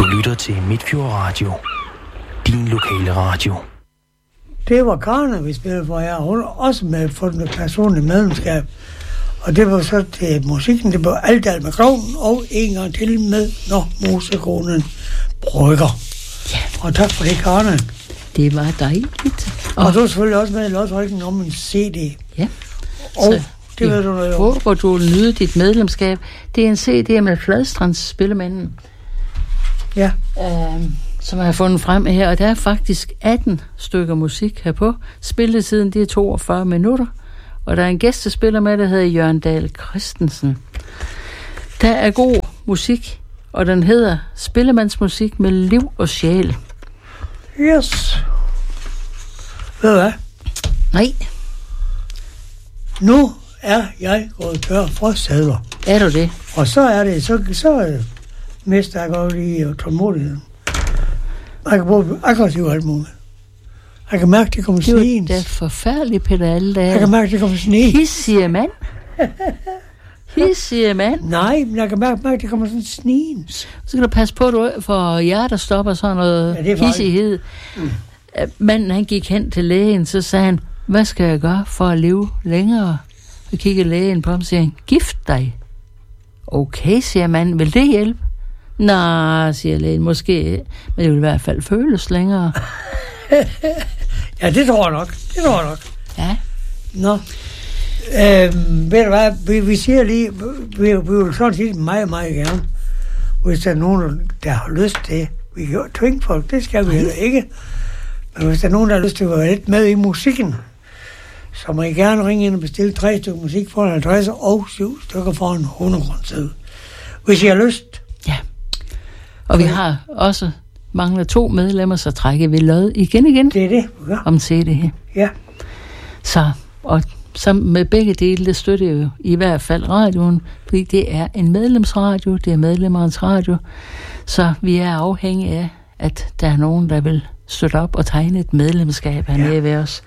lytter til Midtfjord Radio. Din lokale radio. Det var Karne, vi spillede for her. Hun også med for den personlige medlemskab. Og det var så til musikken, det var Aldal med Krogen, og en gang til med Når Mosekronen Brygger. Ja. Og tak for det, Karne. Det var dejligt. Og du er selvfølgelig også med i lodtrækningen om en CD. Ja. Og så det ved du noget om. Håber, du vil nyde dit medlemskab. Det er en CD med Fladstrands Spillemanden. Ja. Som jeg har fundet frem her. Og der er faktisk 18 stykker musik herpå. Spilletiden, det er 42 minutter. Og der er en gæstespiller med, der hedder Jørgen Dahl Christensen. Der er god musik, og den hedder Spillemandsmusik med liv og sjæl. Yes. Ved du hvad? Nej. Nu er jeg gået tør for sadler. Er du det? Og så er det, så mister jeg godt lige tålmodigheden. Jeg kan bruge aggressiv alt muligt. Jeg kan mærke, det kommer sneen. Det er forfærdeligt, Peter Aldahl. Jeg kan mærke, det kommer sneen. Hissige mand. Hissige mand. Nej, men jeg kan mærke, det kommer sådan sneen. Så skal du passe på, du for hjertestop og sådan noget hissighed. Manden, han gik hen til lægen, så sagde han, hvad skal jeg gøre for at leve længere? Så kiggede lægen på ham og siger, gift dig. Okay, siger manden, vil det hjælpe? Nej, siger lægen, måske, men det vil i hvert fald føles længere. Ja, det tror jeg nok. Ja. Nå. Ved du hvad, vi siger lige, vi vil sådan sige meget, meget gerne, hvis der er nogen, der har lyst til, vi kan jo tvinge folk, det skal vi heller ikke, men hvis der er nogen, der har lyst til at være lidt med i musikken, så må I gerne ringe ind og bestille 3 stykker musik for en 50 og 7 stykker for en 100 kroner. Hvis I har lyst. Ja. Og vi har også mangler 2 medlemmer, så trækker vi lod igen. Det er det, ja. Om CD her. Ja. Så med begge dele, det støtter jo i hvert fald radioen, fordi det er en medlemsradio, det er medlemmernes radio, så vi er afhængige af, at der er nogen, der vil støtte op og tegne et medlemskab hernede ved os.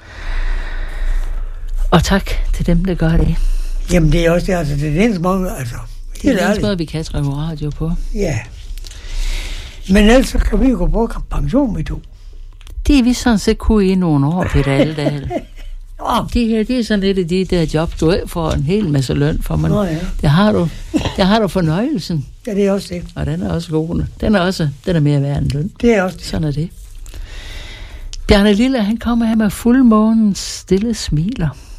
Og tak til dem, der gør det. Jamen det er også det, altså det er den eneste måde, altså. Det er den eneste måde, vi kan drive radio på. Ja. Men ellers så kan vi jo gå på pension med 2. Det er vi sådan set kunne i nogle år, Peter Aldahl. Det her, det er sådan lidt af de der job, du får en hel masse løn for, men det har du fornøjelsen. Ja, det er også det. Og den er også god. Den er mere værd end løn. Det er også det. Sådan er det. Bjarne Lille, han kommer her med fuldmånens stille smiler.